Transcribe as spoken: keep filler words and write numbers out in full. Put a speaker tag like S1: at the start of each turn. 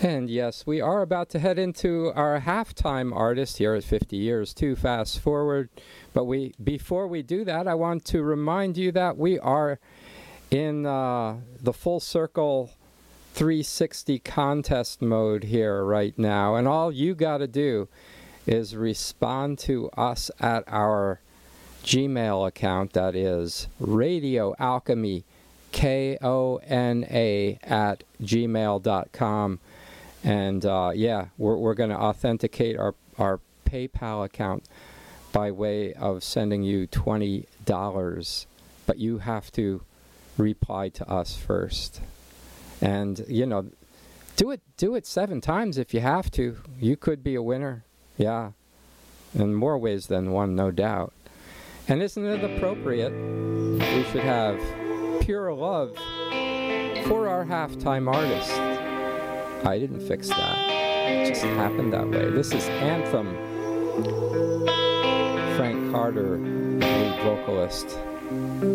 S1: And yes, we are about to head into our halftime artist here at fifty years too fast forward. But we, before we do that, I want to remind you that we are in uh, the Full Circle three sixty contest mode here right now. And all you got to do is respond to us at our Gmail account. That is Radio Alchemy, K O N A, at gmail dot com. And uh, yeah, we're, we're going to authenticate our, our PayPal account by way of sending you twenty dollars. But you have to reply to us first. And, you know, do it do it seven times if you have to. You could be a winner. Yeah. In more ways than one, no doubt. And isn't it appropriate? We should have pure love for our halftime artist. I didn't fix that. It just happened that way. This is Anthem. Frank Carter, lead vocalist.